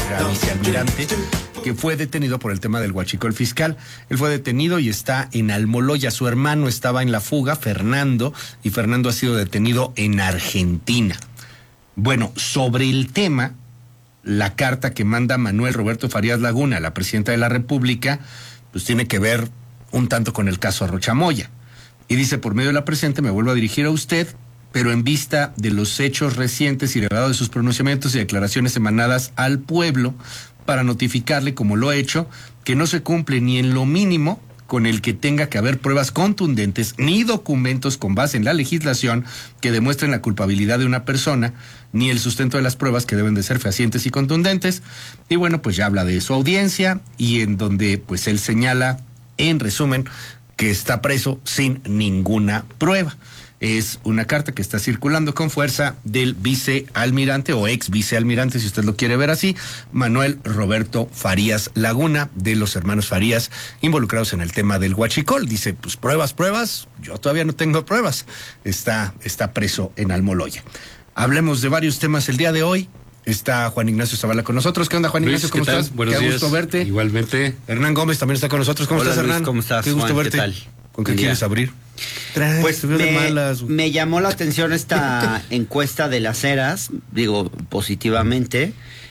era vicealmirante, que fue detenido por el tema del huachicol fiscal. Él fue detenido y está en Almoloya. Su hermano estaba en la fuga, Fernando, y Fernando ha sido detenido en Argentina. Bueno, sobre el tema, la carta que manda Manuel Roberto Farías Laguna, la presidenta de la República, pues tiene que ver un tanto con el caso Rocha Moya. Y dice: por medio de la presente me vuelvo a dirigir a usted, pero en vista de los hechos recientes y derivado de sus pronunciamientos y declaraciones emanadas al pueblo, para notificarle, como lo he hecho, que no se cumple ni en lo mínimo con el que tenga que haber pruebas contundentes ni documentos con base en la legislación que demuestren la culpabilidad de una persona, ni el sustento de las pruebas que deben de ser fehacientes y contundentes. Y bueno, pues ya habla de su audiencia y en donde pues él señala, en resumen, que está preso sin ninguna prueba. Es una carta que está circulando con fuerza del vicealmirante o ex vicealmirante, si usted lo quiere ver así, Manuel Roberto Farías Laguna, de los hermanos Farías, involucrados en el tema del huachicol. Dice, pues pruebas, yo todavía no tengo pruebas. Está preso en Almoloya. Hablemos de varios temas el día de hoy. Está Juan Ignacio Zavala con nosotros. ¿Qué onda, Juan Ignacio? ¿Cómo estás? Buenos días. Qué gusto verte. Igualmente. Hernán Gómez también está con nosotros. ¿Cómo estás, Hernán? ¿Cómo estás, Qué gusto Juan? verte. ¿Qué tal? ¿Con qué quieres abrir? Pues me llamó la atención esta encuesta de Las Heras, digo positivamente,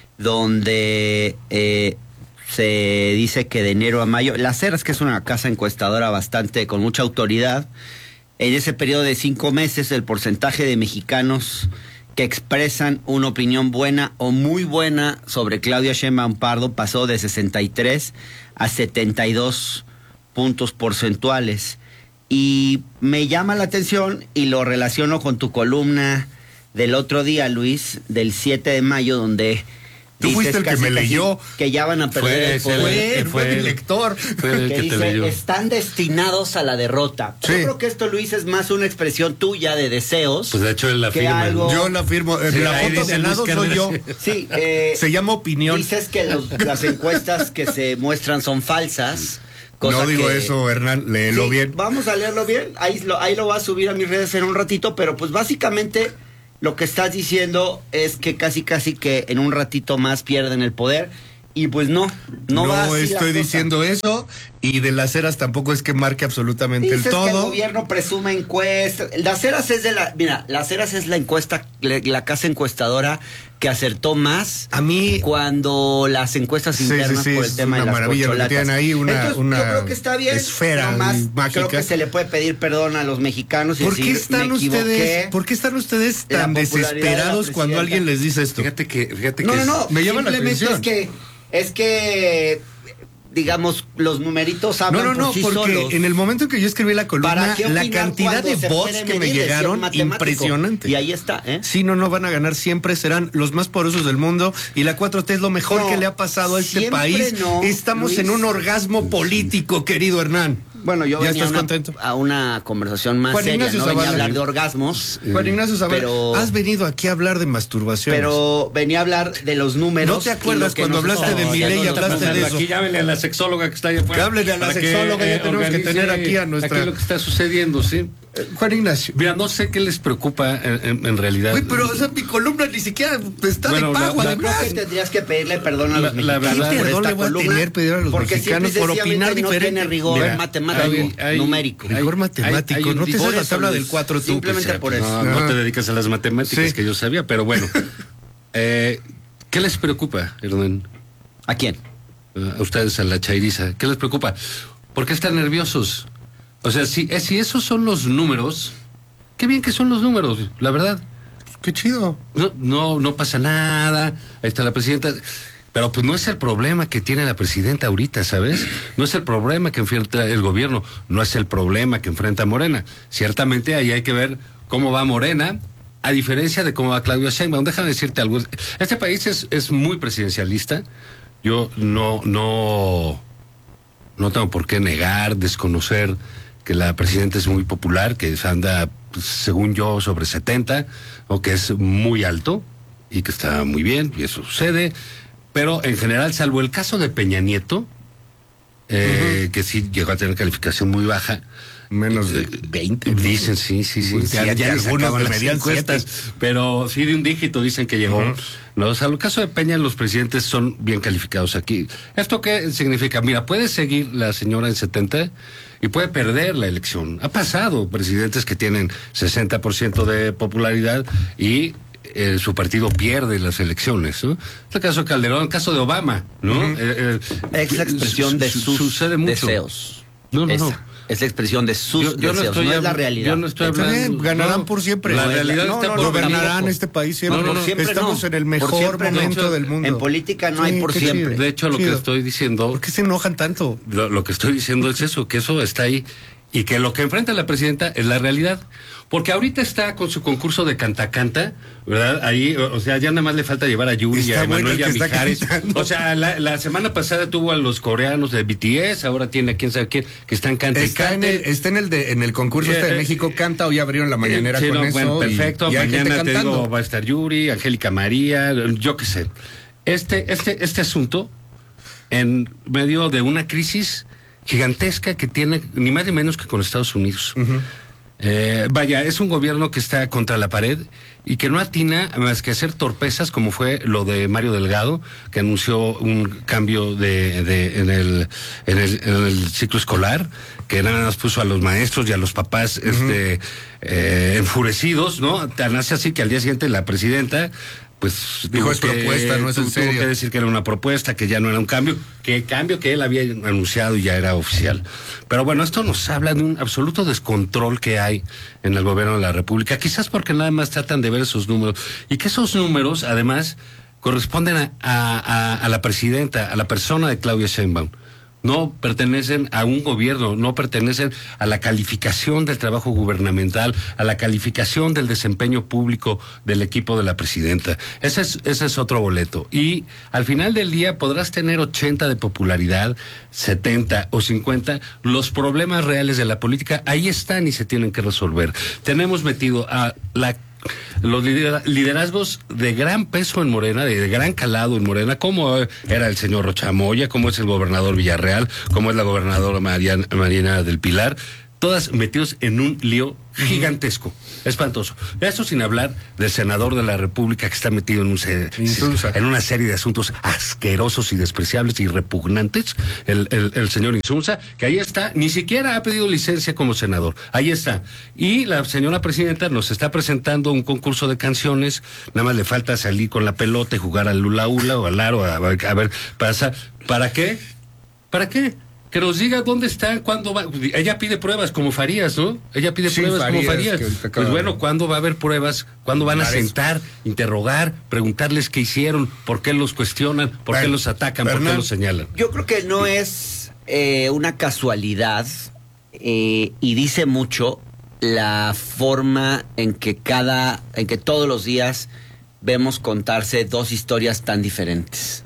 donde se dice que de enero a mayo, Las Heras, que es una casa encuestadora con mucha autoridad, en ese periodo de 5 meses el porcentaje de mexicanos que expresan una opinión buena o muy buena sobre Claudia Sheinbaum Pardo pasó de 63 a 72 puntos porcentuales. Y me llama la atención y lo relaciono con tu columna del otro día, Luis, del 7 de mayo, donde tú fuiste el que me leyó. Que ya van a perder el poder. Fue mi lector. Que dice, están destinados a la derrota. Sí. Yo creo que esto, Luis, es más una expresión tuya de deseos. Pues de hecho él la firma. Algo... Yo la firmo. Sí, la foto de al lado soy yo. Sí. Se llama opinión. Dices que las encuestas que se muestran son falsas. No digo eso, Hernán, léelo bien. Vamos a leerlo bien, ahí lo voy a subir a mis redes en un ratito, pero pues básicamente lo que estás diciendo es que casi que en un ratito más pierden el poder. Y pues no va así. No estoy diciendo eso, y de Las Heras tampoco es que marque absolutamente el todo. Que el gobierno presume encuestas. Las Heras es Las Heras es la encuesta, la casa encuestadora que acertó más a mí cuando las encuestas internas por el tema de las maravilla lo que tienen ahí, Entonces, yo creo que está bien, esfera mágica. Creo que se le puede pedir perdón a los mexicanos y ¿Por qué están ustedes tan desesperados cuando alguien les dice esto? Fíjate que no, me llama la atención. Es que digamos, los numeritos hablan por sí solos. Porque en el momento en que yo escribí la columna, la cantidad de bots que me llegaron, impresionante. Y ahí está, ¿eh? Sí, no van a ganar siempre, serán los más poderosos del mundo, y la 4T es lo mejor que le ha pasado a este país. Estamos Luis, en un orgasmo político, querido Hernán. Bueno, yo ¿Ya venía estás contento? A una conversación más Juan seria, Ignacio no Zavala, venía a hablar de orgasmos. Juan Ignacio Zavala, has venido aquí a hablar de masturbación. Pero venía a hablar de los números. ¿No te acuerdas cuando hablaste de Milei y hablaste de eso? Aquí llámenle a la sexóloga que está allá afuera. Háblele a la sexóloga, ya tenemos que tener aquí a nuestra... Aquí lo que está sucediendo, ¿sí? Juan Ignacio. Mira, no sé qué les preocupa en realidad. Uy, pero mi columna ni siquiera está de pago, además. Creo que tendrías que pedirle perdón a los mexicanos por esta columna. Pedir a los mexicanos por opinar diferente. No tiene rigor matemático, numérico. Rigor matemático, no te sabes la tabla del 4 tú. Simplemente por eso. No te dedicas a las matemáticas, que yo sabía, pero bueno. ¿Qué les preocupa, Hernán? ¿A quién? A ustedes, a la chairiza. ¿Qué les preocupa? ¿Por qué están nerviosos? O sea, si esos son los números, qué bien que son los números, la verdad. Qué chido. No pasa nada. Ahí está la presidenta. Pero pues no es el problema que tiene la presidenta ahorita, ¿sabes? No es el problema que enfrenta el gobierno, no es el problema que enfrenta Morena. Ciertamente ahí hay que ver cómo va Morena, a diferencia de cómo va Claudia Sheinbaum. Déjame decirte algo. Este país es muy presidencialista. Yo no tengo por qué negar, desconocer que la presidenta es muy popular, que anda, según yo, sobre 70, o que es muy alto, y que está muy bien, y eso sucede, pero en general, salvo el caso de Peña Nieto, que sí llegó a tener calificación muy baja, Menos de 20. Dicen, sí. Ya algunos de medían encuestas, pero sí de un dígito dicen que llegó. No, o sea, en el caso de Peña, los presidentes son bien calificados aquí. ¿Esto qué significa? Mira, puede seguir la señora en 70 y puede perder la elección. Ha pasado presidentes que tienen 60% de popularidad y su partido pierde las elecciones, ¿no? El caso de Calderón, el caso de Obama, ¿no? Es la expresión de sus deseos. No. Es la expresión de sus deseos, no es la realidad. Yo no estoy hablando. Ganarán por siempre. La realidad gobernarán este país siempre. Estamos en el mejor momento del mundo. En política no hay por siempre. De hecho, lo que estoy diciendo... ¿Por qué se enojan tanto? Lo que estoy diciendo es eso, que eso está ahí. Y que lo que enfrenta la presidenta es la realidad. Porque ahorita está con su concurso de canta-canta, ¿verdad? Ahí, o sea, ya nada más le falta llevar a Yuri y a Emanuel y a Mijares. O sea, la semana pasada tuvo a los coreanos de BTS, ahora tiene a quién sabe quién, que están canta y cante. Está en el concurso de México Canta, hoy abrieron la mañanera con eso. Bueno, perfecto, y mañana te digo, va a estar Yuri, Angélica María, yo qué sé. Este asunto, en medio de una crisis gigantesca que tiene ni más ni menos que con Estados Unidos. Vaya, es un gobierno que está contra la pared y que no atina más que hacer torpezas, como fue lo de Mario Delgado, que anunció un cambio en el ciclo escolar, que nada más puso a los maestros y a los papás enfurecidos, ¿no? Tan hace así que al día siguiente la presidenta pues dijo, es propuesta, no es en serio. Tuvo que decir que era una propuesta, que ya no era un cambio, que él había anunciado y ya era oficial. Pero bueno, esto nos habla de un absoluto descontrol que hay en el gobierno de la República, quizás porque nada más tratan de ver esos números, y que esos números, además, corresponden a la presidenta, a la persona de Claudia Sheinbaum. No pertenecen a un gobierno, no pertenecen a la calificación del trabajo gubernamental, a la calificación del desempeño público del equipo de la presidenta. Ese es otro boleto. Y al final del día podrás tener 80 de popularidad, 70 o 50. Los problemas reales de la política ahí están y se tienen que resolver. Tenemos metido a los liderazgos de gran peso en Morena, de gran calado en Morena, como era el señor Rocha Moya, como es el gobernador Villarreal, como es la gobernadora Mariana del Pilar, todas metidos en un lío gigantesco, espantoso. Eso sin hablar del senador de la República que está metido en una serie de asuntos asquerosos y despreciables y repugnantes, el señor Insunza, que ahí está, ni siquiera ha pedido licencia como senador, ahí está. Y la señora presidenta nos está presentando un concurso de canciones, nada más le falta salir con la pelota y jugar al hula hula o al aro, a ver, pasa. ¿Para qué? ¿Para qué? Que nos diga dónde está, cuándo va. Ella pide pruebas como Farías, ¿no? Ella pide pruebas como Farías. Pues bueno, ¿cuándo va a haber pruebas? ¿Cuándo van a sentar, interrogar, preguntarles qué hicieron, por qué los cuestionan, por qué los atacan, por qué los señalan? Yo creo que no es una casualidad y dice mucho la forma en que todos los días vemos contarse dos historias tan diferentes.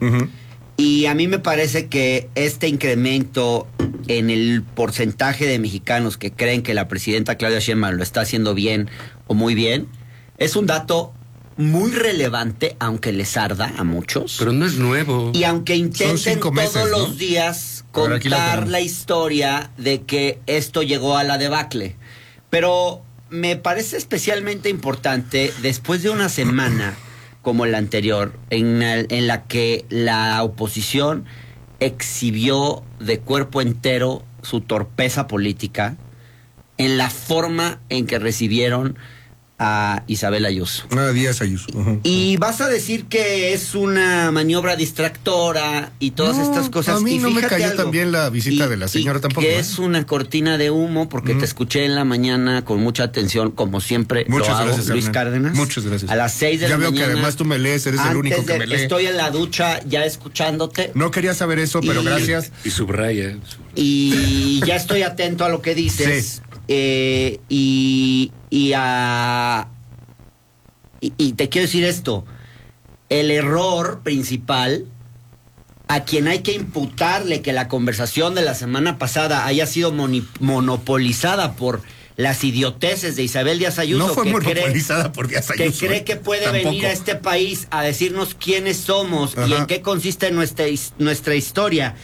Y a mí me parece que este incremento en el porcentaje de mexicanos que creen que la presidenta Claudia Sheinbaum lo está haciendo bien o muy bien, es un dato muy relevante, aunque les arda a muchos. Pero no es nuevo. Y aunque intenten todos los días contar la historia de que esto llegó a la debacle. Pero me parece especialmente importante, después de una semana como la anterior, en la que la oposición exhibió de cuerpo entero su torpeza política, en la forma en que recibieron a Isabel Ayuso. Díaz Ayuso. Y vas a decir que es una maniobra distractora y todas estas cosas. A mí no me cayó algo. También la visita de la señora tampoco. Que es una cortina de humo, porque te escuché en la mañana con mucha atención, como siempre. Muchas gracias, Luis Hernán. Cárdenas. Muchas gracias. A las 6 de la mañana. Ya veo que además tú me lees, eres el único que me lee. Estoy en la ducha ya escuchándote. No quería saber eso, pero gracias. Y subraya. Y ya estoy atento a lo que dices. Sí. Y te quiero decir esto, el error principal, a quien hay que imputarle que la conversación de la semana pasada haya sido monopolizada por las idioteces de Isabel Díaz Ayuso. No fue monopolizada por Díaz Ayuso. Que cree que puede venir a este país a decirnos quiénes somos y en qué consiste nuestra historia.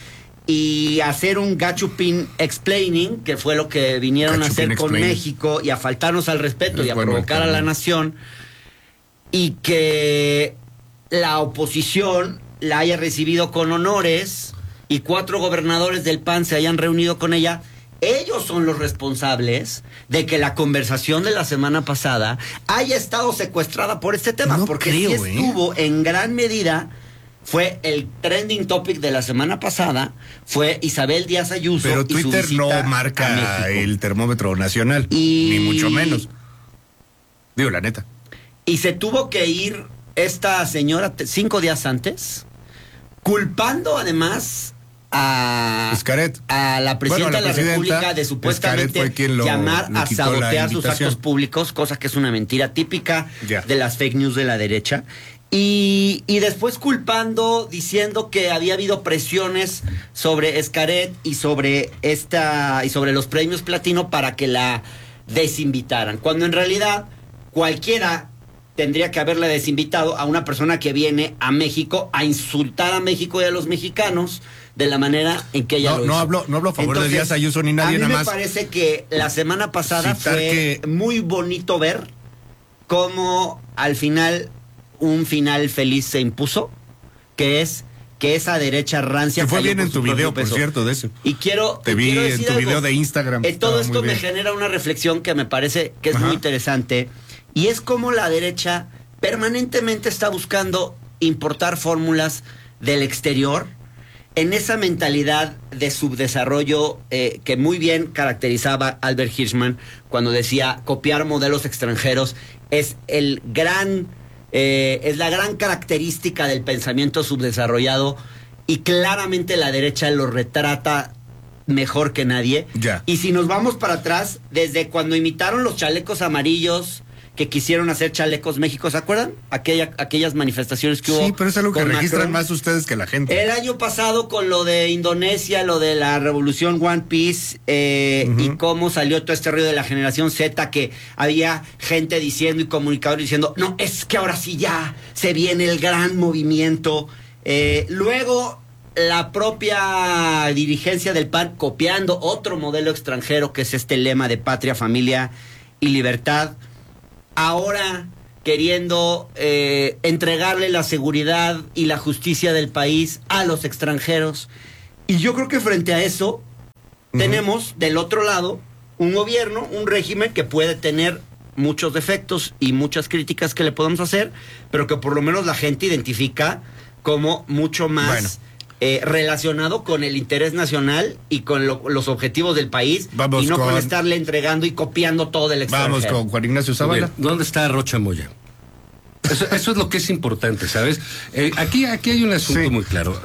y hacer un gachupín explaining, que fue lo que vinieron a hacer con México, y a faltarnos al respeto y a provocar a la nación, y que la oposición la haya recibido con honores y 4 gobernadores del PAN se hayan reunido con ella. Ellos son los responsables de que la conversación de la semana pasada haya estado secuestrada por este tema, porque sí estuvo en gran medida. Fue el trending topic de la semana pasada, fue Isabel Díaz Ayuso. Pero Twitter y su visita no marca el termómetro nacional, ni mucho menos. Digo, la neta. Y se tuvo que ir esta señora 5 días antes, culpando además a la presidenta de la República de supuestamente llamar a sabotear sus actos públicos, cosa que es una mentira típica de las fake news de la derecha. Y después culpando, diciendo que había habido presiones sobre Xcaret y sobre los premios Platino para que la desinvitaran, cuando en realidad cualquiera tendría que haberle desinvitado a una persona que viene a México a insultar a México y a los mexicanos de la manera en que ella lo hizo. No hablo a favor de Díaz Ayuso ni nadie, nada más. A mí me parece que la semana pasada fue muy bonito ver cómo al final un final feliz se impuso, que es que esa derecha rancia... Que fue bien en tu video, por cierto, de eso. Y te vi en tu video de Instagram. Todo esto me genera una reflexión que me parece que es muy interesante, y es como la derecha permanentemente está buscando importar fórmulas del exterior en esa mentalidad de subdesarrollo que muy bien caracterizaba Albert Hirschman cuando decía copiar modelos extranjeros es la gran característica del pensamiento subdesarrollado, y claramente la derecha lo retrata mejor que nadie. Y si nos vamos para atrás, desde cuando imitaron los chalecos amarillos que quisieron hacer chalecos México, ¿se acuerdan? Aquellas manifestaciones que hubo. Sí, pero es algo que registran Macron. Más ustedes que la gente. El año pasado con lo de Indonesia, lo de la revolución One Piece, y cómo salió todo este rollo de la generación Z, que había gente diciendo y comunicadores diciendo, no, es que ahora sí ya se viene el gran movimiento. Luego la propia dirigencia del PAN copiando otro modelo extranjero, que es este lema de patria, familia y libertad. Ahora queriendo entregarle la seguridad y la justicia del país a los extranjeros. Y yo creo que frente a eso tenemos del otro lado un gobierno, un régimen que puede tener muchos defectos y muchas críticas que le podemos hacer, pero que por lo menos la gente identifica como mucho más relacionado con el interés nacional y con los objetivos del país. Vamos, y no con estarle entregando y copiando todo del extranjero. Vamos con Juan Ignacio Zavala. ¿Dónde está Rocha Moya? Eso es lo que es importante, ¿sabes? Aquí hay un asunto muy claro.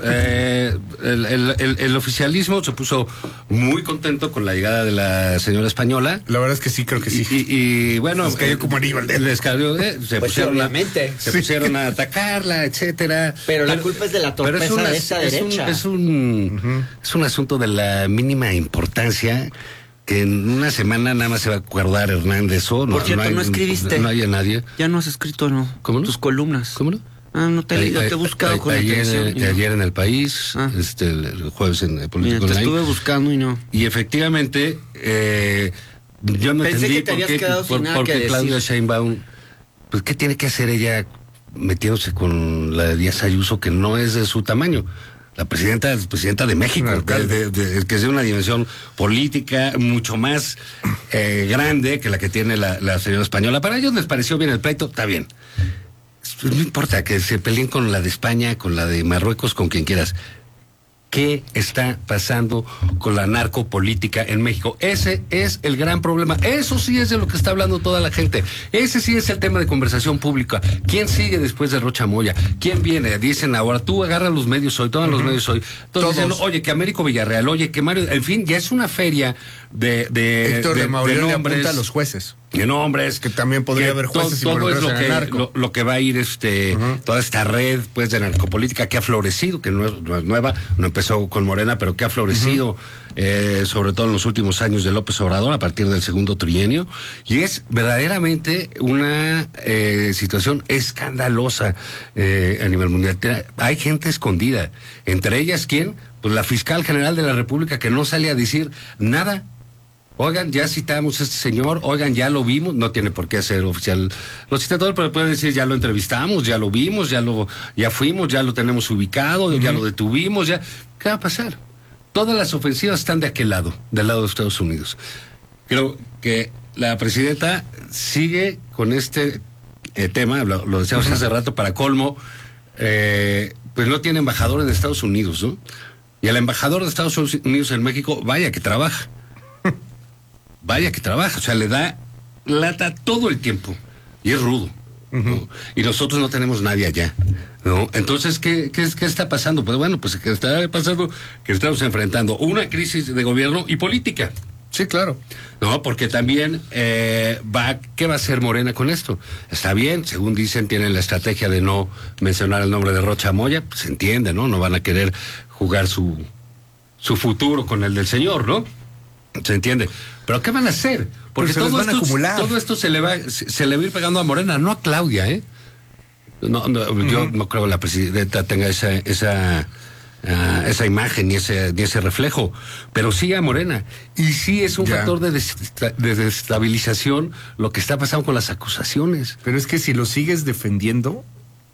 El oficialismo se puso muy contento con la llegada de la señora española. La verdad es que sí, creo que sí. Y bueno, les cayó como anillo al dedo. Les cayó, se pusieron a atacarla, etcétera. Pero la culpa es de la torpeza de esta derecha. Es un asunto de la mínima importancia, que en una semana nada más se va a acordar Hernández. Por cierto, no escribiste. No hay a nadie. Ya no has escrito, ¿no? ¿Cómo no? Tus columnas. ¿Cómo no? No te he leído, te he buscado con atención. Ayer en El País, el jueves en Político Online. Te estuve buscando y no. Y efectivamente, yo no Pensé entendí que te habías quedado sin nada que decir. Claudia Sheinbaum, pues ¿qué tiene que hacer ella metiéndose con la de Díaz Ayuso, que no es de su tamaño? La presidenta es presidenta de México, que es de una dimensión política mucho más grande que la que tiene la señora española. Para ellos les pareció bien el pleito, está bien. Pues no importa que se peleen con la de España, con la de Marruecos, con quien quieras. ¿Qué está pasando con la narcopolítica en México? Ese es el gran problema. Eso sí es de lo que está hablando toda la gente. Ese sí es el tema de conversación pública. ¿Quién sigue después de Rocha Moya? ¿Quién viene? Dicen ahora, tú agarras los medios hoy, todos los medios hoy. Todos dicen, oye, que Américo Villarreal, oye, que Mario... En fin, ya es una feria de Héctor de Mauricio le nombres. apunta a los jueces. de nombres. Que también podría haber jueces todo es lo que va a ir toda esta red pues de narcopolítica que ha florecido, que no es nueva, no empezó con Morena, pero que ha florecido sobre todo en los últimos años de López Obrador a partir del segundo trienio, y es verdaderamente una situación escandalosa a nivel mundial. Hay gente escondida, entre ellas ¿quién? Pues la fiscal general de la República, que no sale a decir nada. Oigan, ya citamos a este señor, oigan, ya lo vimos, no tiene por qué ser oficial. Lo cita todo, pero puede decir, ya lo entrevistamos, ya lo vimos, ya fuimos, ya lo tenemos ubicado, ya lo detuvimos, ya. ¿Qué va a pasar? Todas las ofensivas están de aquel lado, del lado de Estados Unidos. Creo que la presidenta sigue con este tema, lo decíamos hace rato, para colmo, pues no tiene embajador en Estados Unidos, ¿no? Y el embajador de Estados Unidos en México, vaya que trabaja. Vaya que trabaja, o sea, le da lata todo el tiempo. Y es rudo. ¿No? Y nosotros no tenemos nadie allá, ¿no? Entonces, ¿qué está pasando? Pues bueno, pues que está pasando que estamos enfrentando una crisis de gobierno y política. Sí, claro. No, porque también ¿qué va a hacer Morena con esto? Está bien, según dicen, tienen la estrategia de no mencionar el nombre de Rocha Moya, pues se entiende, ¿no? No van a querer jugar su futuro con el del señor, ¿no? Se entiende. ¿Pero qué van a hacer? Porque todo esto se le va a ir pegando a Morena, no a Claudia, ¿eh? Yo no creo que la presidenta tenga esa imagen ni ese reflejo, pero sí a Morena. Y sí es un factor de desestabilización lo que está pasando con las acusaciones. Pero es que si lo sigues defendiendo,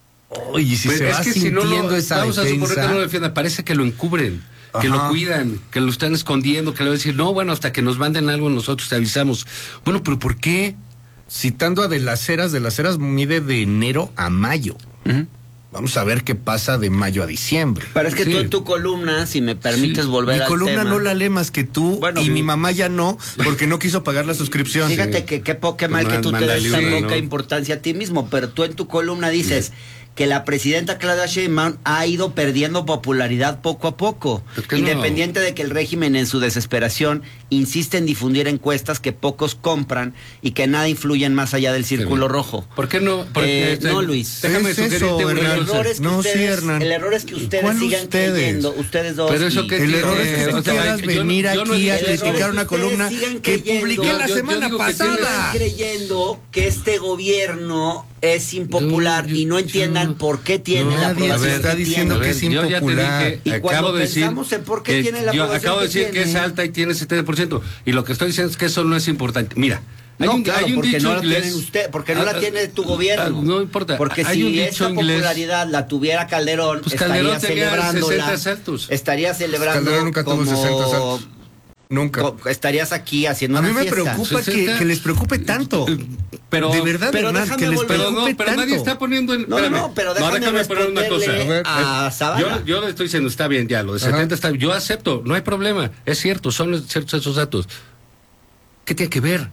y si pues se va sintiendo esa vamos defensa... a suponer que no lo defienda, parece que lo encubren. Ajá. Que lo cuidan, que lo están escondiendo, que le van a decir, no, bueno, hasta que nos manden algo nosotros te avisamos. Bueno, pero ¿por qué? Citando a De las Heras mide de enero a mayo. Vamos a ver qué pasa de mayo a diciembre. Pero es que tú en tu columna, si me permites volver al tema... Mi columna no la lee más que tú, y mi mamá ya no, porque no quiso pagar la suscripción. Fíjate que qué mal que tú te des tan poca importancia a ti mismo, pero tú en tu columna dices... que la presidenta Claudia Sheinbaum ha ido perdiendo popularidad poco a poco, independiente de que el régimen en su desesperación insiste en difundir encuestas que pocos compran y que nada influyen más allá del círculo rojo. ¿Por qué no? No, Luis. Déjame sugerirte un error. El error es que ustedes sigan creyendo, ustedes dos. Pero eso el error es que tú quieras venir aquí a criticar una columna que publiqué la semana pasada. Sigan creyendo que este gobierno es impopular y no entiendan por qué tiene la aprobación. Nadie está diciendo que es impopular. Y cuando pensamos en por qué tiene la aprobación, yo acabo de decir que es alta y tiene 70%. Y lo que estoy diciendo es que eso no es importante. Mira, hay un porque no la tienen usted, porque no la tiene tu gobierno. No importa. Porque si esa popularidad la tuviera Calderón, pues Calderón estaría celebrándola. Estaría celebrando. Calderón nunca tuvo 60 asaltos. Nunca. Estarías aquí haciendo una fiesta. A mí me preocupa que les preocupe tanto. Pero, de verdad, Hernán, que les preocupe pero nadie está poniendo en... pero déjame poner una cosa. A Zavala. Yo le estoy diciendo, está bien ya, lo de 70 está bien. Yo acepto, no hay problema. Es cierto, son ciertos esos datos. ¿Qué tiene que ver?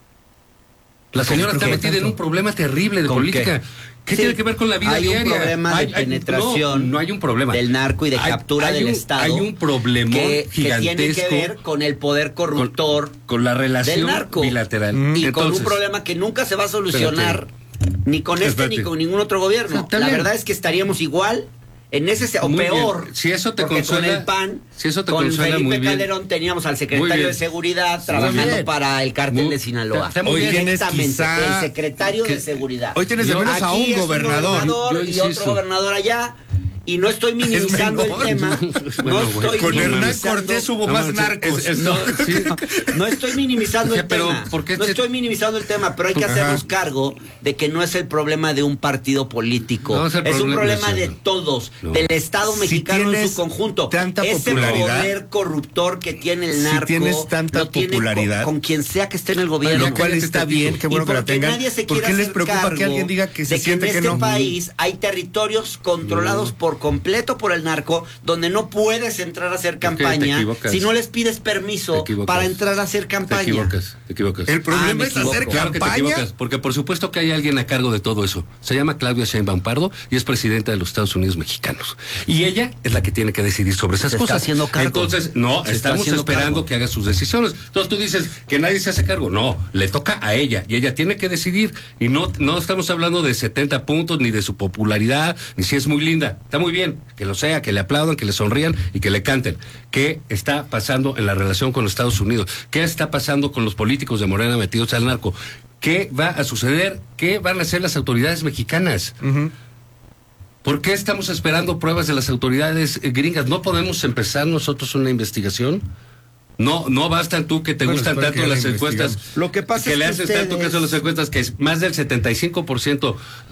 La señora está metida en un problema terrible de política. ¿Qué tiene que ver con la vida diaria? Hay un problema de penetración. No hay un problema. Del narco y de captura del Estado. Hay un problema gigantesco. Que tiene que ver con el poder corruptor. Con la relación del narco. Bilateral. Y con un problema que nunca se va a solucionar ni con ni con ningún otro gobierno. La verdad es que estaríamos igual. En ese o peor, bien. Si eso te consuela, con el PAN, si eso te con consuela, Felipe Calderón teníamos al secretario de Seguridad trabajando para el cártel de Sinaloa. Directamente, el secretario de Seguridad. Hoy tienes de menos a un gobernador y otro gobernador allá. Y no estoy minimizando el tema. Con Hernán Cortés hubo más narcos. No estoy minimizando el tema. No estoy minimizando el tema, pero hay que hacernos cargo de que no es el problema de un partido político. Es un problema de todos, del Estado mexicano en su conjunto. Ese poder corruptor que tiene el narco. Si tienes tanta popularidad, con quien sea que esté en el gobierno. Lo cual está bien, qué bueno que la tengan. ¿Por qué les preocupa que alguien diga que se siente que no? En este país hay territorios controlados por por completo por el narco, donde no puedes entrar a hacer campaña si no les pides permiso para entrar a hacer campaña. Te equivocas. El problema es hacer claro campaña. Que te equivocas, porque por supuesto que hay alguien a cargo de todo eso. Se llama Claudia Sheinbaum Pardo y es presidenta de los Estados Unidos mexicanos. Y ella es la que tiene que decidir sobre esas cosas. Está haciendo cargo. Entonces, no, estamos esperando que haga sus decisiones. Entonces tú dices que nadie se hace cargo. No, le toca a ella y ella tiene que decidir. Y no estamos hablando de 70 puntos, ni de su popularidad, ni si es muy linda. Está muy bien, que lo sea, que le aplaudan, que le sonrían y que le canten. ¿Qué está pasando en la relación con los Estados Unidos? ¿Qué está pasando con los políticos de Morena metidos al narco? ¿Qué va a suceder? ¿Qué van a hacer las autoridades mexicanas? ¿Por qué estamos esperando pruebas de las autoridades gringas? ¿No podemos empezar nosotros una investigación? No bastan tú que te gustan tanto las encuestas. Lo que pasa que le haces tanto caso a las encuestas, que es más del 75%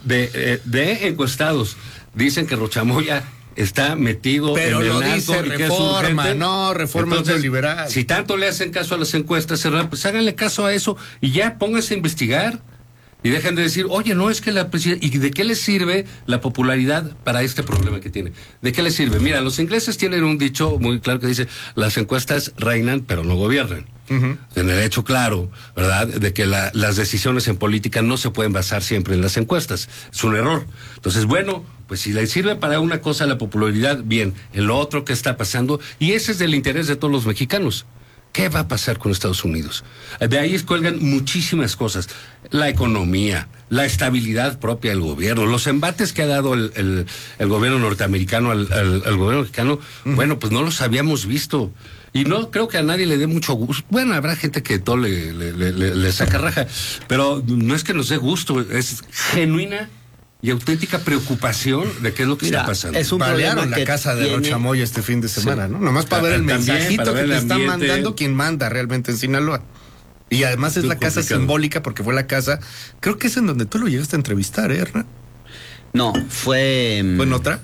de encuestados dicen que Rochamoya está metido pero en el lo narco dice y que es Reforma, urgente. no, Reforma neoliberal. Si tanto le hacen caso a las encuestas, pues háganle caso a eso y ya pónganse a investigar. Y dejan de decir, oye, no, es que la presidenta... ¿Y de qué les sirve la popularidad para este problema que tiene? ¿De qué les sirve? Mira, los ingleses tienen un dicho muy claro que dice, las encuestas reinan, pero no gobiernan. En el hecho claro, ¿verdad?, de que las decisiones en política no se pueden basar siempre en las encuestas. Es un error. Entonces, bueno, pues si le sirve para una cosa la popularidad, bien. En lo otro, ¿qué está pasando? Y ese es del interés de todos los mexicanos. ¿Qué va a pasar con Estados Unidos? De ahí cuelgan muchísimas cosas. La economía, la estabilidad propia del gobierno, los embates que ha dado el gobierno norteamericano al gobierno mexicano, bueno, pues no los habíamos visto. Y no creo que a nadie le dé mucho gusto. Bueno, habrá gente que todo le saca raja, pero no es que nos dé gusto, es genuina y auténtica preocupación de qué es lo que está pasando. Es un problema la casa de Rochamoya este fin de semana, ¿no? Nomás para ver el mensajito que te está mandando quien manda realmente en Sinaloa. Y además es la casa simbólica porque fue la casa, creo que es en donde tú lo llegaste a entrevistar, Hernán. No, ¿Fue en otra?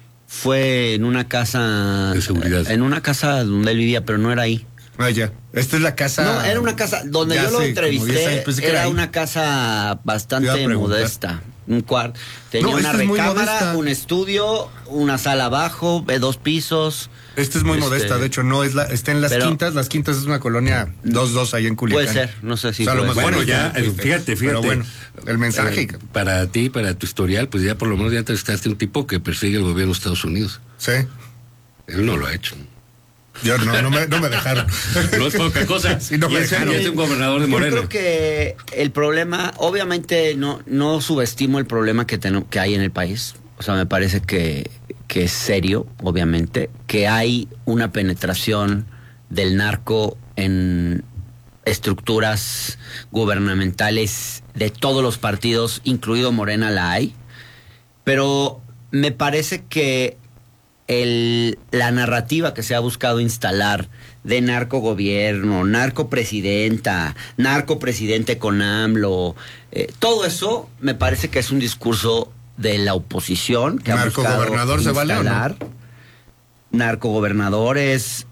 Fue en una casa de seguridad. En una casa donde él vivía, pero no era ahí. Ah, ya. Esta es la casa. No, era una casa donde yo lo entrevisté. Era una casa bastante modesta. Un cuarto. Tenía una recámara, un estudio, una sala abajo, 2 pisos. Esta es muy modesta, de hecho, no es está en Las Quintas. Las Quintas es una colonia 2-2 ahí en Culiacán. Puede ser, no sé si. O sea, bueno, ya, fíjate. Pero bueno, el mensaje. Para ti, para tu historial, pues ya por lo menos ya entrevistaste un tipo que persigue el gobierno de Estados Unidos. Sí. Él no lo ha hecho. Yo no me dejaron. No es poca cosa. Sí, no me dejaron. Es un gobernador de Morena. Yo creo que el problema, obviamente no subestimo el problema que hay en el país. O sea, me parece que es serio, obviamente, que hay una penetración del narco en estructuras gubernamentales de todos los partidos, incluido Morena, la hay. Pero me parece que la narrativa que se ha buscado instalar de narcogobierno, narcopresidenta, narcopresidente con AMLO, todo eso me parece que es un discurso de la oposición que ha buscado ¿Narcogobernador se vale o no? Narcogobernadores.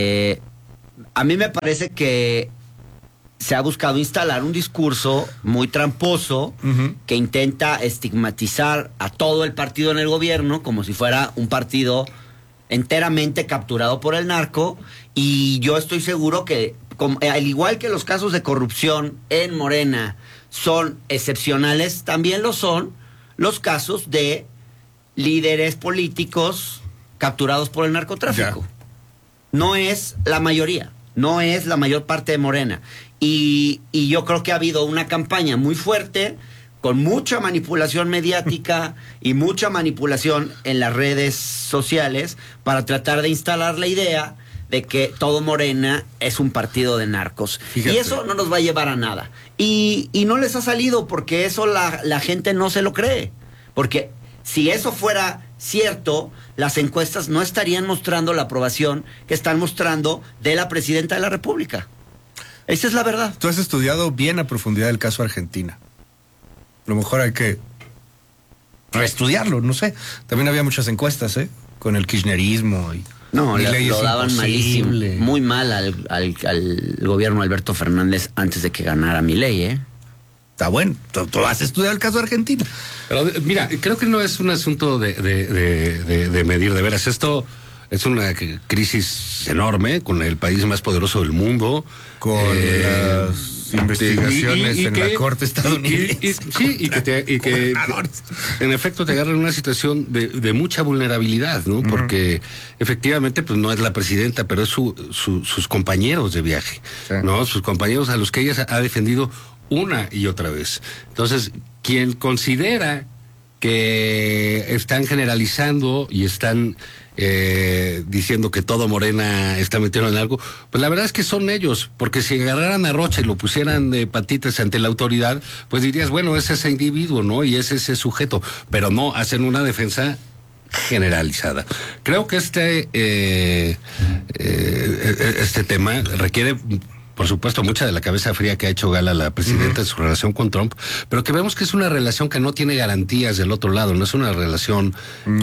A mí me parece que se ha buscado instalar un discurso muy tramposo que intenta estigmatizar a todo el partido en el gobierno como si fuera un partido enteramente capturado por el narco, y yo estoy seguro que al igual que los casos de corrupción en Morena son excepcionales, también lo son los casos de líderes políticos capturados por el narcotráfico. Ya. No es la mayoría, no es la mayor parte de Morena. Y yo creo que ha habido una campaña muy fuerte, con mucha manipulación mediática y mucha manipulación en las redes sociales para tratar de instalar la idea de que todo Morena es un partido de narcos. Fíjate. Y eso no nos va a llevar a nada. Y no les ha salido porque eso la gente no se lo cree. Porque si eso fuera cierto, las encuestas no estarían mostrando la aprobación que están mostrando de la presidenta de la República. Esa es la verdad. Tú has estudiado bien a profundidad el caso Argentina. A lo mejor hay que reestudiarlo, no sé. También había muchas encuestas, con el kirchnerismo y... No, lo daban malísimo, muy mal al gobierno de Alberto Fernández antes de que ganara Milei, Está bueno, tú has estudiado el caso de Argentina. Pero mira, creo que no es un asunto de medir de veras. Esto es una crisis enorme con el país más poderoso del mundo. Con las investigaciones en la corte estadounidense. Y que en efecto te agarran en una situación de mucha vulnerabilidad, ¿no? Porque efectivamente pues no es la presidenta, pero es sus compañeros de viaje, ¿no? Sus compañeros a los que ella ha defendido una y otra vez. Entonces, quien considera que están generalizando y están diciendo que todo Morena está metido en algo, pues la verdad es que son ellos, porque si agarraran a Rocha y lo pusieran de patitas ante la autoridad, pues dirías, bueno, es ese individuo, ¿no? Y es ese sujeto, pero no, hacen una defensa generalizada. Creo que este tema requiere, por supuesto, mucha de la cabeza fría que ha hecho gala la presidenta en su relación con Trump, pero que vemos que es una relación que no tiene garantías del otro lado, no es una relación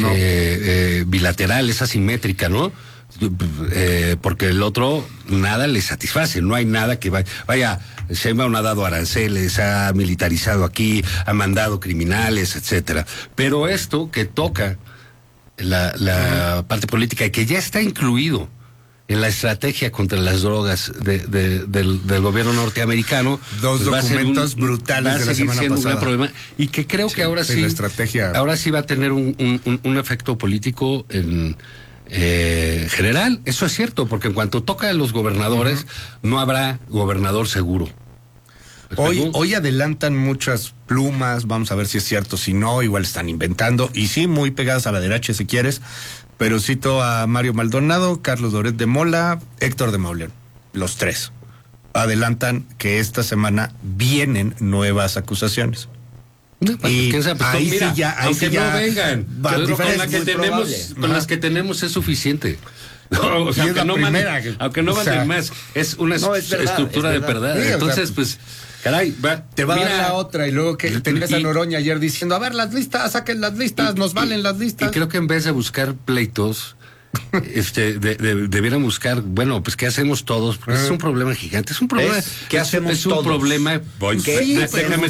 bilateral, es asimétrica, ¿no? Porque el otro nada le satisface, no hay nada que vaya, Sheinbaum ha dado aranceles, ha militarizado aquí, ha mandado criminales, etcétera. Pero esto que toca la parte política y que ya está incluido en la estrategia contra las drogas del gobierno norteamericano. Dos documentos brutales de la semana pasada. Un gran problema, y que creo que ahora sí, ahora sí va a tener un efecto político en general. Eso es cierto, porque en cuanto toca a los gobernadores, no habrá gobernador seguro. Hoy adelantan muchas plumas, vamos a ver si es cierto, si no, igual están inventando, y sí, muy pegadas a la derecha si quieres, pero cito a Mario Maldonado, Carlos Loret de Mola, Héctor de Mauleón, los tres. Adelantan que esta semana vienen nuevas acusaciones. No, y ahí mira, sí ya, ahí aunque sí ya no vengan, con las que tenemos es suficiente. No, o sea, aunque no manden más, es una estructura de verdad. Sí, entonces, pues, caray, te va a dar la otra, y luego que tengas a Noroña ayer diciendo, a ver, las listas, saquen las listas, nos valen las listas. Y creo que en vez de buscar pleitos, debieran buscar, bueno, pues, ¿qué hacemos todos? Porque es un problema gigante, es un problema. ¿Qué hacemos todos? Es un problema. Déjame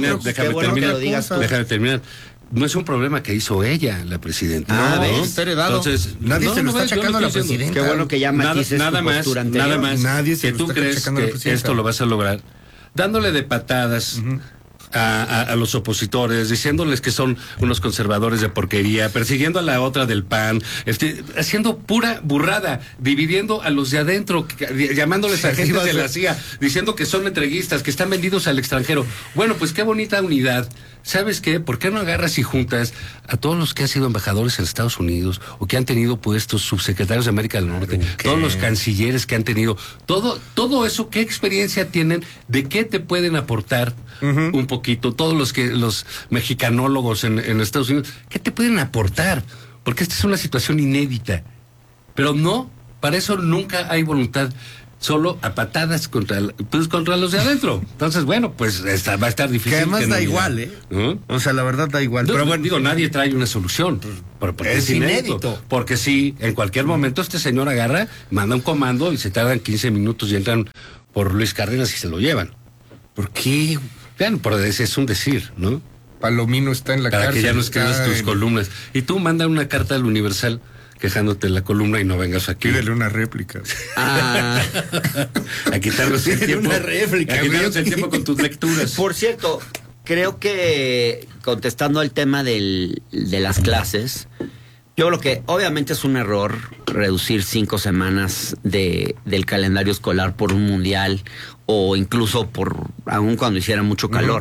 terminar. No es un problema que hizo ella, la presidenta. Está heredado. Entonces, nadie se lo está achacando a la presidenta. Qué bueno que ya matices nada más nadie se que tú crees que esto lo vas a lograr dándole de patadas a los opositores, diciéndoles que son unos conservadores de porquería, persiguiendo a la otra del PAN, haciendo pura burrada, dividiendo a los de adentro, llamándoles agentes de la CIA, diciendo que son entreguistas, que están vendidos al extranjero. Bueno, pues qué bonita unidad. ¿Sabes qué? ¿Por qué no agarras y juntas a todos los que han sido embajadores en Estados Unidos o que han tenido puestos subsecretarios de América del Norte, todos los cancilleres que han tenido, todo eso, qué experiencia tienen, de qué te pueden aportar un poquito, todos los mexicanólogos en Estados Unidos, qué te pueden aportar? Porque esta es una situación inédita, pero no, para eso nunca hay voluntad. Solo a patadas contra los de adentro. Entonces, bueno, pues va a estar difícil. Que además da igual, O sea, la verdad da igual. Pero bueno, digo, nadie trae una solución. Porque es inédito. Porque si en cualquier momento este señor agarra, manda un comando y se tardan 15 minutos y entran por Luis Cárdenas y se lo llevan. ¿Por qué? Vean, es un decir, ¿no? Palomino está en la cárcel. Para que ya no escribas tus columnas. Y tú manda una carta al Universal quejándote en la columna y no vengas aquí. Pídele una réplica. A quitarnos el tiempo. Una réplica. A quitarnos el tiempo con tus lecturas. Por cierto, creo que contestando al tema de las clases, yo creo que obviamente es un error reducir 5 semanas del calendario escolar por un mundial o incluso aun cuando hiciera mucho calor.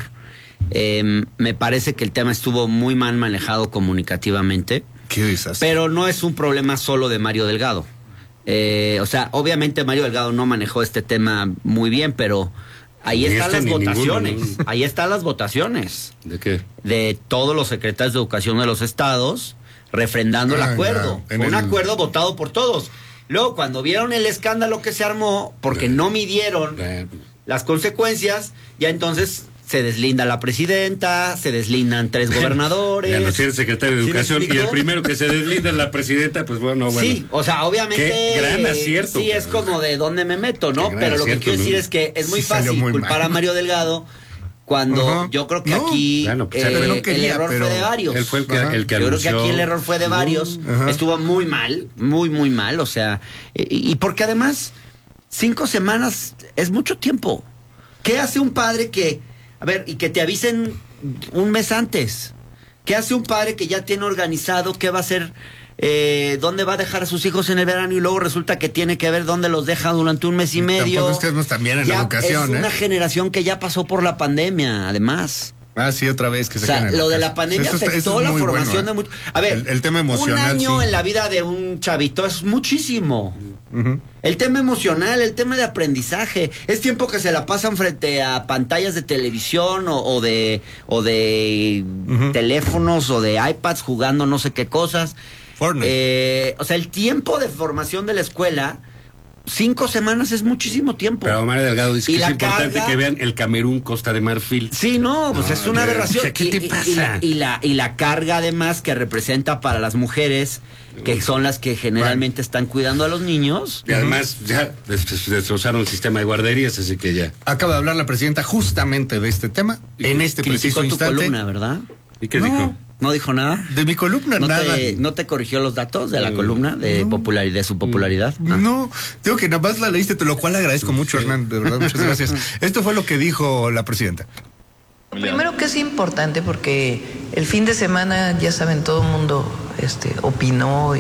Me parece que el tema estuvo muy mal manejado comunicativamente. Qué desastre. Pero no es un problema solo de Mario Delgado. O sea, obviamente Mario Delgado no manejó este tema muy bien, pero ahí están las votaciones. Ninguno, ¿no? Ahí están las votaciones. ¿De qué? De todos los secretarios de educación de los estados refrendando el acuerdo. Un acuerdo votado por todos. Luego, cuando vieron el escándalo que se armó, porque no midieron las consecuencias, ya entonces se deslinda la presidenta, se deslindan 3 gobernadores. Ya no tiene secretario de Educación y el primero que se deslinda es la presidenta, pues bueno. Sí, o sea, obviamente. Qué gran acierto. Sí, es como de dónde me meto, ¿no? Pero lo que quiero decir es que es muy fácil culpar a Mario Delgado Cuando yo creo que aquí bueno, pues, el error fue de varios. Él fue el que yo anunció. creo que aquí el error fue de varios. Estuvo muy mal, muy mal. O sea, y porque además 5 semanas es mucho tiempo. ¿Qué hace un padre que, a ver, y que te avisen un mes antes? ¿Qué hace un padre que ya tiene organizado qué va a hacer, dónde va a dejar a sus hijos en el verano y luego resulta que tiene que ver dónde los deja durante un mes y medio? Tampoco estemos también en la educación, es una generación que ya pasó por la pandemia, además. Ah, sí, otra vez que se queda. O sea, lo de la pandemia afectó la formación de muchos. A ver, el tema emocional. Un año en la vida de un chavito es muchísimo. El tema emocional, el tema de aprendizaje, es tiempo que se la pasan frente a pantallas de televisión o de teléfonos o de iPads jugando no sé qué cosas. Fortnite. O sea, el tiempo de formación de la escuela, 5 semanas es muchísimo tiempo. Pero Mario Delgado dice que es importante que vean el Camerún Costa de Marfil. Sí, no, pues es una aberración. ¿Qué te pasa? Y la carga además que representa para las mujeres, que son las que generalmente están cuidando a los niños. Y además ya destrozaron el sistema de guarderías, así que ya. Acaba de hablar la presidenta justamente de este tema, en este preciso instante. Tu columna, ¿verdad? ¿Y qué dijo? No dijo nada. De mi columna nada. ¿No te corrigió los datos de la columna de su popularidad? No, digo que nada más la leíste, lo cual agradezco mucho, Hernán, de verdad, muchas gracias. Esto fue lo que dijo la presidenta. Primero que es importante porque el fin de semana, ya saben, todo el mundo opinó, y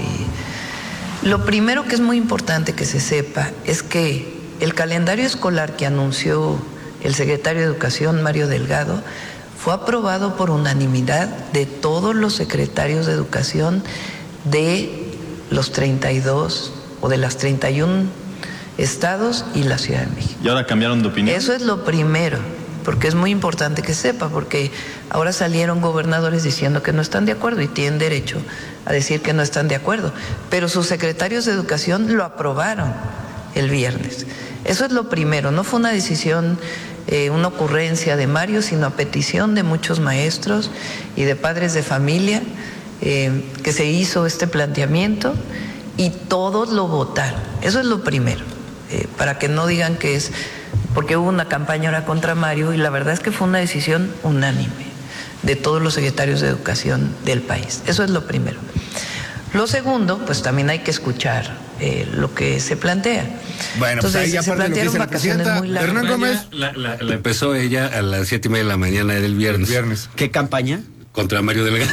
lo primero que es muy importante que se sepa es que el calendario escolar que anunció el secretario de Educación, Mario Delgado, fue aprobado por unanimidad de todos los secretarios de Educación de los 32 o de las 31 estados y la Ciudad de México. ¿Y ahora cambiaron de opinión? Eso es lo primero, porque es muy importante que sepa, porque ahora salieron gobernadores diciendo que no están de acuerdo y tienen derecho a decir que no están de acuerdo, pero sus secretarios de Educación lo aprobaron el viernes. Eso es lo primero, no fue una decisión, una ocurrencia de Mario, sino a petición de muchos maestros y de padres de familia, que se hizo este planteamiento y todos lo votaron. Eso es lo primero, para que no digan que es porque hubo una campaña ahora contra Mario, y la verdad es que fue una decisión unánime de todos los secretarios de Educación del país. Eso es lo primero. Lo segundo, pues también hay que escuchar lo que se plantea. Bueno, entonces, pues ahí se plantearon vacaciones muy largas. Hernán Gómez. La empezó ella a las 7:30 de la mañana del viernes. ¿Qué campaña? Contra Mario Delgado.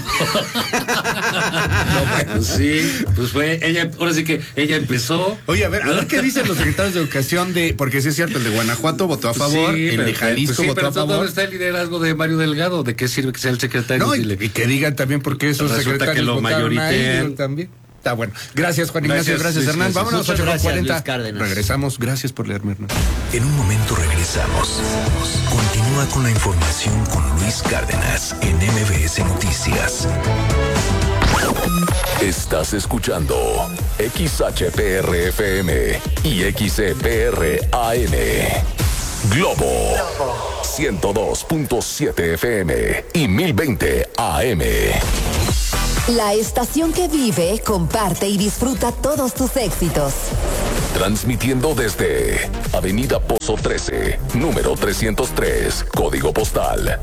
Sí, pues fue ella, ahora sí que ella empezó. Oye, a ver qué dicen los secretarios de Educación porque sí es cierto, el de Guanajuato votó a favor, sí, el de Jalisco votó a favor. ¿Dónde está el liderazgo de Mario Delgado? ¿De qué sirve que sea el secretario? No, y que digan también por qué esos secretarios que lo votaron mayoritean también. Está bueno. Gracias, Juan Ignacio. Gracias, Hernán. Vámonos a 8:40. Regresamos. Gracias por leerme, Hernán. En un momento regresamos. Continúa con la información con Luis Cárdenas en MBS Noticias. Estás escuchando XHPR-FM y XCPR-AM. Globo 102.7 FM y 1020 AM. La estación que vive, comparte y disfruta todos tus éxitos. Transmitiendo desde Avenida Pozo 13, número 303, código postal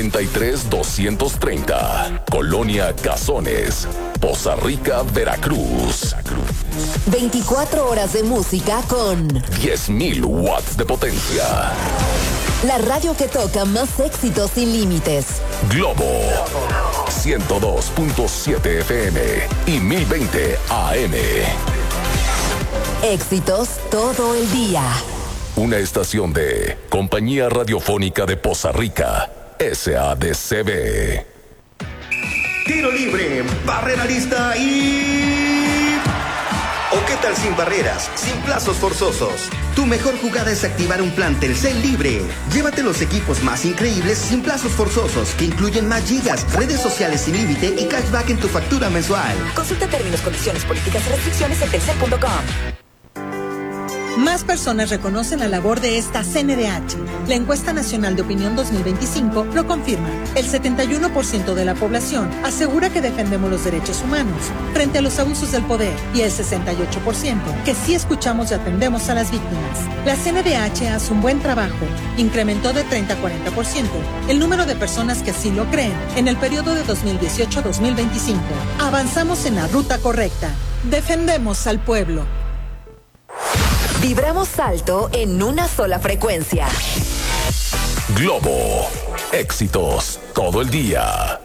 93230, Colonia Cazones, Poza Rica, Veracruz. 24 horas de música con 10,000 watts de potencia. La radio que toca más éxitos sin límites. Globo 102.7 FM y 1020 AM. Éxitos todo el día. Una estación de Compañía Radiofónica de Poza Rica, SADCB. Tiro libre, barrera lista y... ¿O qué tal sin barreras, sin plazos forzosos? Tu mejor jugada es activar un plan Telcel libre. Llévate los equipos más increíbles sin plazos forzosos, que incluyen más gigas, redes sociales sin límite y cashback en tu factura mensual. Consulta términos, condiciones, políticas y restricciones en telcel.com. Más personas reconocen la labor de esta CNDH. La encuesta nacional de opinión 2025 lo confirma. El 71% de la población asegura que defendemos los derechos humanos frente a los abusos del poder y el 68% que sí escuchamos y atendemos a las víctimas. La CNDH hace un buen trabajo. Incrementó de 30 a 40% el número de personas que así lo creen en el periodo de 2018 a 2025. Avanzamos en la ruta correcta. Defendemos al pueblo. Vibramos alto en una sola frecuencia. Globo. Éxitos todo el día.